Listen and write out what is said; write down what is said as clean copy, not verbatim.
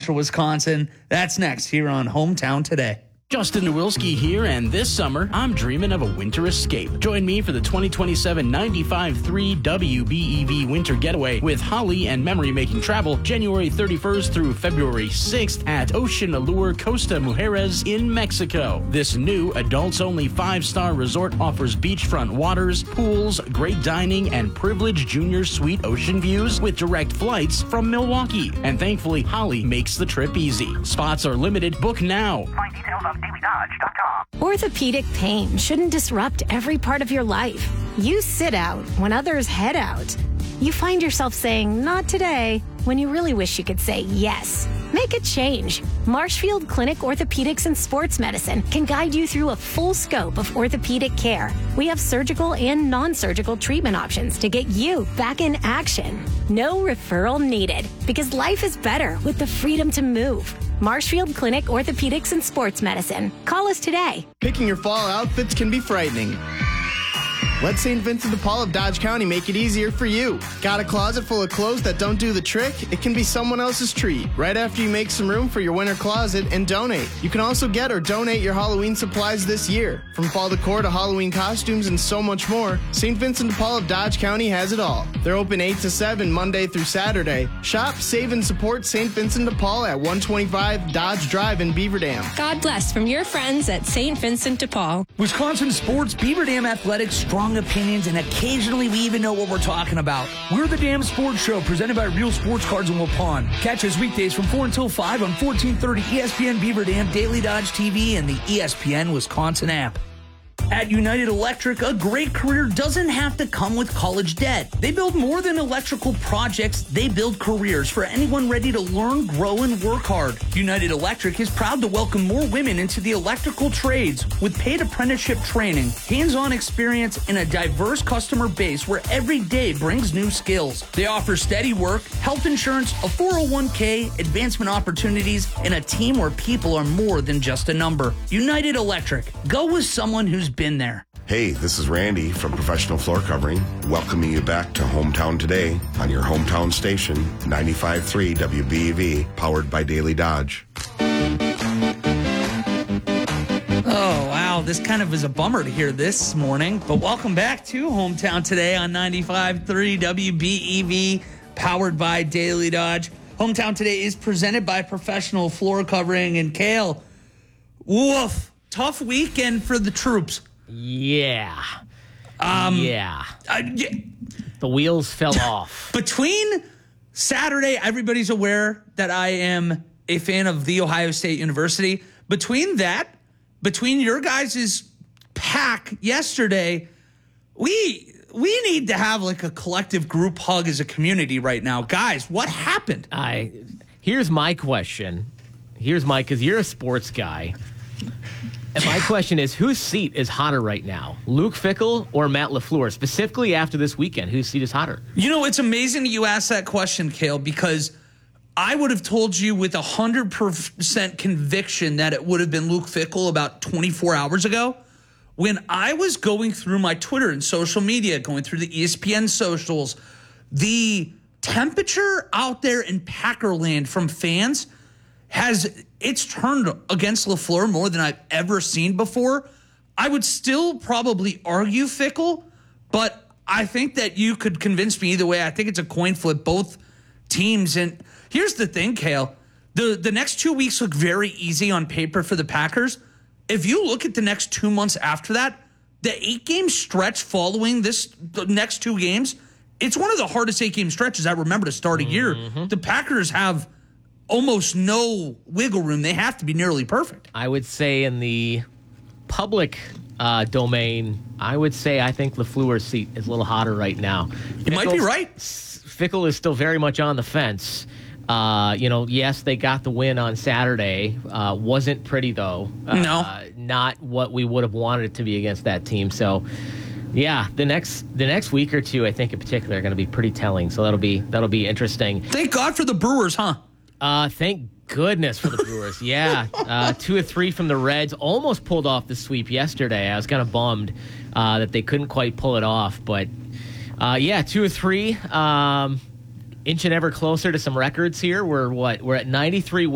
Central Wisconsin. That's next here on Hometown Today. Justin Nowilski here, and this summer, I'm dreaming of a winter escape. Join me for the 2027 95.3 WBEV Winter Getaway with Holly and Memory Making Travel, January 31st through February 6th at Ocean Allure Costa Mujeres in Mexico. This new adults-only 5-star resort offers beachfront waters, pools, great dining, and privileged junior suite ocean views with direct flights from Milwaukee. And thankfully, Holly makes the trip easy. Spots are limited. Book now. Find details on dailydodge.com. Orthopedic pain shouldn't disrupt every part of your life. You sit out when others head out. You find yourself saying, not today, when you really wish you could say yes. Make a change. Marshfield Clinic Orthopedics and Sports Medicine can guide you through a full scope of orthopedic care. We have surgical and non-surgical treatment options to get you back in action. No referral needed, because life is better with the freedom to move. Marshfield Clinic Orthopedics and Sports Medicine. Call us today. Picking your fall outfits can be frightening. Let St. Vincent de Paul of Dodge County make it easier for you. Got a closet full of clothes that don't do the trick? It can be someone else's treat right after you make some room for your winter closet and donate. You can also get or donate your Halloween supplies this year. From fall decor to Halloween costumes and so much more, St. Vincent de Paul of Dodge County has it all. They're open 8 to 7 Monday through Saturday. Shop, save, and support St. Vincent de Paul at 125 Dodge Drive in Beaver Dam. God bless from your friends at St. Vincent de Paul. Wisconsin sports, Beaver Dam Athletics, strong opinions, and occasionally we even know what we're talking about. We're the Dam Sports Show, presented by Real Sports Cards in Waupun. Catch us weekdays from 4 until 5 on 1430 ESPN Beaver Dam, Daily Dodge TV, and the ESPN Wisconsin app. At United Electric, a great career doesn't have to come with college debt. They build more than electrical projects. They build careers for anyone ready to learn, grow, and work hard. United Electric is proud to welcome more women into the electrical trades with paid apprenticeship training, hands-on experience, and a diverse customer base where every day brings new skills. They offer steady work, health insurance, a 401k, advancement opportunities, and a team where people are more than just a number. United Electric. Go with someone who's been there. Hey, this is Randy from Professional Floor Covering, welcoming you back to Hometown Today on your hometown station, 95.3 WBEV, powered by Daily Dodge. Oh, wow. This kind of is a bummer to hear this morning, but welcome back to Hometown Today on 95.3 WBEV, powered by Daily Dodge. Hometown Today is presented by Professional Floor Covering. And Kale, woof, tough weekend for the troops. Yeah. The wheels fell off. Between Saturday, everybody's aware that I am a fan of The Ohio State University. Between your guys' pack yesterday, we need to have like a collective group hug as a community right now. Guys, what happened? Here's my question. Because you're a sports guy. And my question is, whose seat is hotter right now? Luke Fickell or Matt LaFleur? Specifically after this weekend, whose seat is hotter? You know, it's amazing that you asked that question, Kale, because I would have told you with 100% conviction that it would have been Luke Fickell about 24 hours ago. When I was going through my Twitter and social media, going through the ESPN socials, the temperature out there in Packerland from fans it's turned against LaFleur more than I've ever seen before. I would still probably argue Fickell, but I think that you could convince me either way. I think it's a coin flip, both teams. And here's the thing, Kale. The next 2 weeks look very easy on paper for the Packers. If you look at the next 2 months after that, the 8-game stretch following the next 2 games, it's one of the hardest 8-game stretches I remember to start a year. The Packers have almost no wiggle room. They have to be nearly perfect. I would say in the public domain, I think LaFleur's seat is a little hotter right now. You might be right. Fickell is still very much on the fence. Yes, they got the win on Saturday. Wasn't pretty, though. No. Not what we would have wanted it to be against that team. So, yeah, the next week or two, I think in particular, are going to be pretty telling. So that'll be interesting. Thank God for the Brewers, huh? Thank goodness for the Brewers. Yeah, 2 of 3 from the Reds. Almost pulled off the sweep yesterday. I was kind of bummed that they couldn't quite pull it off. But, 2 of 3. Inching ever closer to some records here. We're at 93